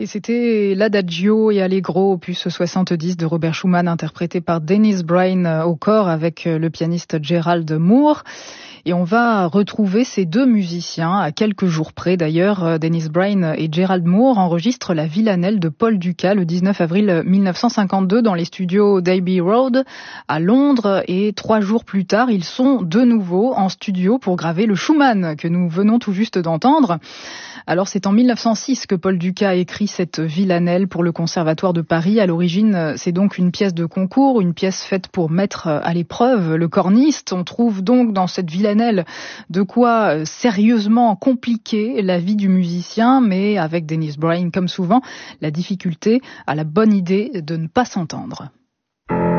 Et c'était l'Adagio et Allegro, opus 70 de Robert Schumann, interprété par Dennis Bryan au corps avec le pianiste Gerald Moore. Et on va retrouver ces deux musiciens, à quelques jours près d'ailleurs. Dennis Bryan et Gerald Moore enregistrent la villanelle de Paul Dukas le 19 avril 1952 dans les studios d'Abbey Road à Londres. Et 3 jours plus tard, ils sont de nouveau en studio pour graver le Schumann que nous venons tout juste d'entendre. Alors c'est en 1906 que Paul Dukas écrit cette villanelle pour le Conservatoire de Paris. À l'origine, c'est donc une pièce de concours, une pièce faite pour mettre à l'épreuve le corniste. On trouve donc dans cette villanelle de quoi sérieusement compliquer la vie du musicien, mais avec Dennis Bryan, comme souvent, la difficulté à la bonne idée de ne pas s'entendre.